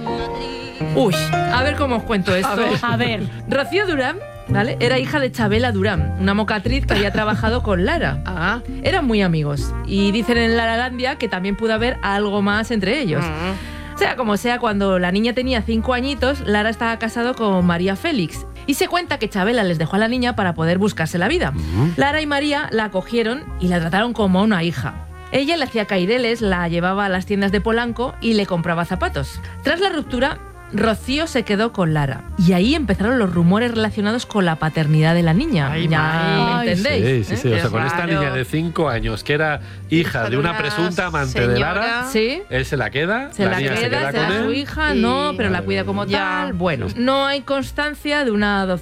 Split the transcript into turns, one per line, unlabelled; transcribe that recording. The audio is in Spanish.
Uy, a ver cómo os cuento esto.
A ver.
Rocío Durán, ¿vale? Era hija de Chabela Durán, una mocatriz que había trabajado con Lara.
Ah.
Eran muy amigos. Y dicen en Laralandia que también pudo haber algo más entre ellos. Sea como sea, cuando la niña tenía 5 añitos, Lara estaba casado con María Félix. Y se cuenta que Chabela les dejó a la niña para poder buscarse la vida. Lara y María la acogieron y la trataron como a una hija. Ella le hacía caireles, la llevaba a las tiendas de Polanco y le compraba zapatos. Tras la ruptura, Rocío se quedó con Lara. Y ahí empezaron los rumores relacionados con la paternidad de la niña.
Ay,
ya me entendéis.
Sí. O sea, con esta niña de 5 años, que era hija de una presunta amante de Lara,
sí.
Él se la queda,
La
niña se queda
se
con
da
él.
su hija, no, pero la cuida como tal. Bueno, no hay constancia de una adopción